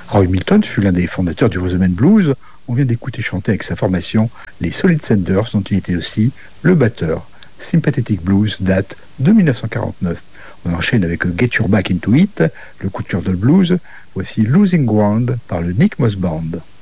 Roy Milton fut l'un des fondateurs du rhythm and blues. On vient d'écouter chanter avec sa formation les Solid Senders, dont il était aussi le batteur. Sympathetic Blues date de 1949. On enchaîne avec Get Your Back Into It, le coup de cœur de blues. Voici Losing Ground par le Nick Moss Band.